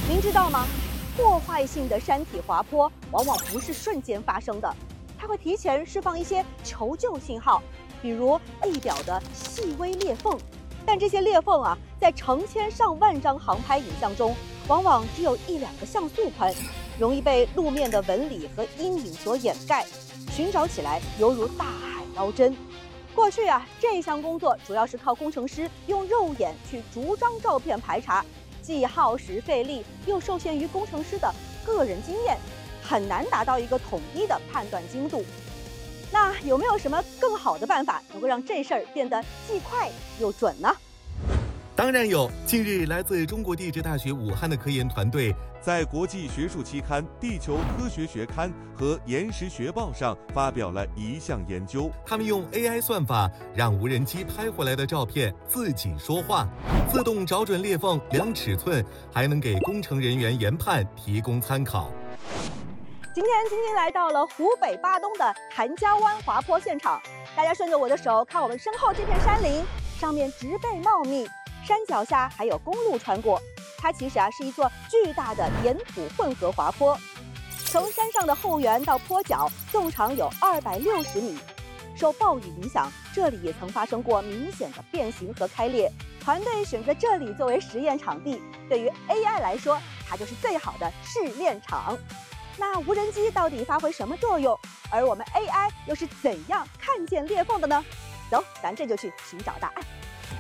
您知道吗？破坏性的山体滑坡往往不是瞬间发生的，它会提前释放一些求救信号，比如地表的细微裂缝。但这些裂缝啊，在成千上万张航拍影像中，往往只有1-2个像素宽，容易被路面的纹理和阴影所掩盖，寻找起来犹如大海捞针。过去啊，这项工作主要是靠工程师用肉眼去逐张照片排查，既耗时费力，又受限于工程师的个人经验，很难达到一个统一的判断精度。那有没有什么更好的办法，能够让这事儿变得既快又准呢？ 当然有。近日，来自中国地质大学武汉的科研团队在国际学术期刊《地球科学学刊》和《岩石学报》上发表了一项研究。 他们用 AI 算法让无人机拍回来的照片自己说话，自动找准裂缝、量尺寸，还能给工程人员研判提供参考。 今天晶晶来到了湖北巴东的谭家湾滑坡现场，大家顺着我的手看我们身后这片山林，上面植被茂密，山脚下还有公路穿过。它其实是一座巨大的岩土混合滑坡，从山上的后缘到坡脚，纵长有260米。受暴雨影响，这里也曾发生过明显的变形和开裂。团队选择这里作为实验场地，对于 AI 来说，它就是最好的试炼场。那无人机到底发挥什么作用？而我们 AI 又是怎样看见裂缝的呢？走，咱这就去寻找答案。